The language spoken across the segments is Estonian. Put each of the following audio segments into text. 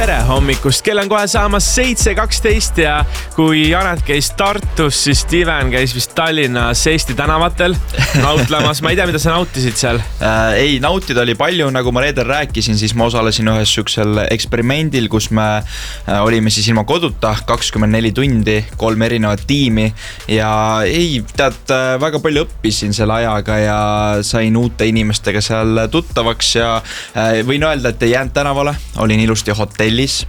Tere hommikust, kell on kohe saamas 7.12 ja kui Janet käis Tartus, siis Steven käis vist Tallinnas Eesti tänavatel nautlemas. Ma ei tea, mida sa nautisid seal? Ei, nautida oli palju, nagu ma reedel rääkisin, siis ma osalesin ühes sükksel eksperimendil, kus me olime siis ilma koduta 24 tundi, 3 erinevat tiimi ja väga palju õppisin selle ajaga ja sain uute inimestega seal tuttavaks ja võin öelda, et ei jäänud tänavale, olin ilusti hotellis.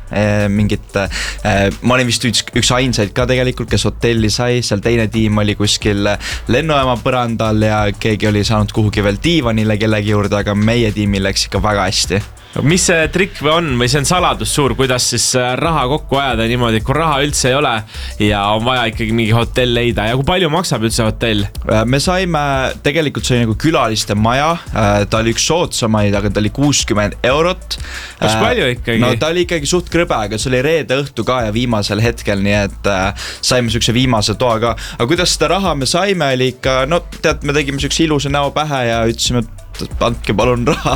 Ma olin vist üks ainsaid ka tegelikult, kes hotelli sai, seal teine tiim oli kuskil lennujaama põrandal ja keegi oli saanud kuhugi veel diivanile kellegi juurde, aga meie tiimil läks ikka väga hästi. Mis see trikk või see on saladus suur, kuidas siis raha kokku ajada niimoodi, kui raha üldse ei ole ja on vaja ikkagi mingi hotell leida ja kui palju maksab üldse hotell? Me saime, tegelikult see oli nagu külaliste maja, ta oli üks soodsamaid, aga ta oli 60 €. Kas palju ikkagi? No ta oli ikkagi suht krõbe, aga see oli reede õhtu ka ja viimasel hetkel, nii et saime sükse viimase toa ka. Aga kuidas seda raha me saime, oli ikka, me tegime sükse ilusa näo pähe ja ütlesime, andke palun raha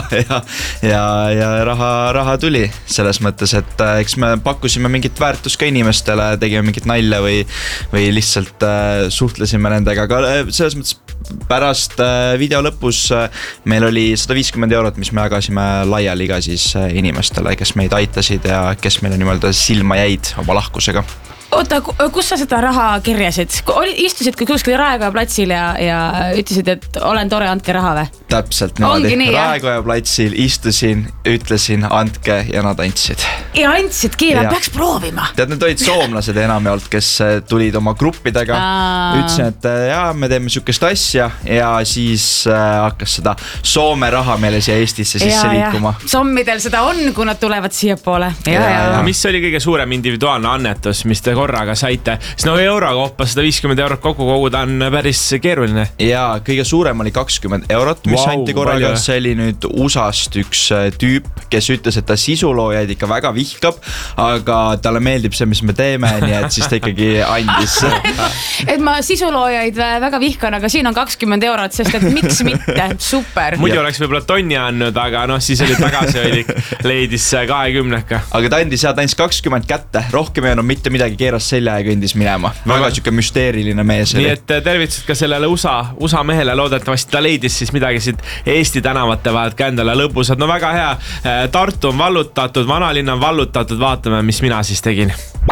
ja raha tuli selles mõttes, et eks me pakkusime mingit väärtust ka inimestele, tegime mingit nalja või lihtsalt suhtlesime nendega, aga selles mõttes pärast video lõpus meil oli 150 €, mis me jagasime laiali ka siis inimestele, kes meid aitasid ja kes meile niimoodi silma jäid oma lahkusega. Oota, kus sa seda raha kirjasid? Istusid kuskil Raekoja platsil ja ütlesid, et olen tore, andke raha või? Täpselt niimoodi. Raekoja platsil istusin, ütlesin, andke ja nad andsid. Ja andsidki, nad peaks proovima. Tead, need olid soomlased enamjaolt, kes tulid oma gruppidega. Ütlesin, et me teeme sükest asja ja siis hakkas seda Soome raha meile siia Eestisse sisse liikuma. Sommidel seda on, kui nad tulevad siia poole. Mis oli kõige suurem individuaalne annetus, mis te korraga saite? Siis eurokaupa 150 € kokku koguda on päris keeruline. Ja kõige suurem oli 20 €, mis anti korraga. See oli nüüd USA-st üks tüüp, kes ütles, et ta sisuloojaid ikka väga vihkab, aga talle meeldib see, mis me teeme, nii et siis ta ikkagi andis. Et ma sisuloojaid väga vihkan, aga siin on 20 €, sest et miks mitte? Super. Muidu oleks võib-olla tonni andnud, aga siis oli tagasihoidlik, leidis 20. Aga ta andis 20 kätte, rohkem ei olnud mitte midagi, keeras selja ja kõndis minema. Väga siuke müsteeriline mees oli. Nii et tervitsid ka sellele USA mehele, loodetavasti ta leidis siis midagi siit Eesti tänavate vahelt ka endale lõbusad. No väga hea, Tartu on vallutatud, vanalinn on vallutatud, vaatame, mis mina siis tegin.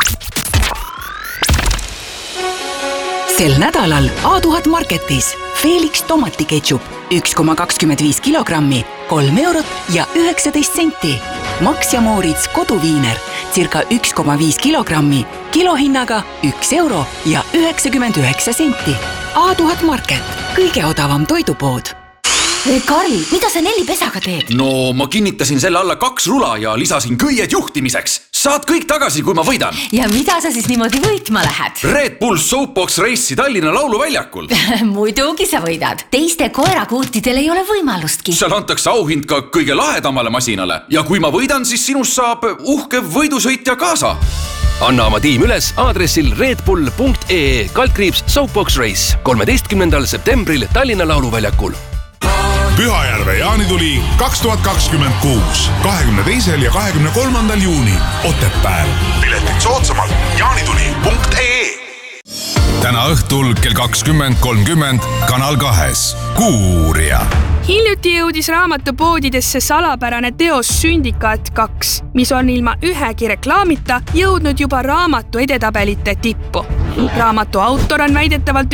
Sel nädalal A1000 Marketis Felix tomatiketšup 1,25 kilogrammi, 3 € ja 19 senti. Max ja Moritz koduviiner circa 1,5 kilogrammi, kilohinnaga 1 € ja 99 senti. A1000 Market, kõige odavam toidupood. Karl, mida sa Nellipesaga teed? No ma kinnitasin selle alla 2 rula ja lisasin köied juhtimiseks. Saad kõik tagasi, kui ma võidan. Ja mida sa siis niimoodi võitma lähed? Red Bull Soapbox Race'i Tallinna lauluväljakul. Muidugi sa võidad. Teiste koerakuutidel ei ole võimalustki. Seal antakse auhind ka kõige lahedamale masinale. Ja kui ma võidan, siis sinust saab uhke võidusõitja kaasa. Anna oma tiim üles aadressil redbull.ee/ Soapbox Race 13. septembril Tallinna lauluväljakul. Pühajärve jaanituli 2026, 22. ja 23. juunil Otepääl. Piletid soodsamalt jaanituli.ee. Täna õhtul kell 20.30 Kanal 2 Kuuuurija. Hiljuti jõudis raamatupoodidesse salapärane teos Sündikaat 2, mis on ilma ühegi reklaamita jõudnud juba raamatu edetabelite tippu. Raamatu autor on väidetavalt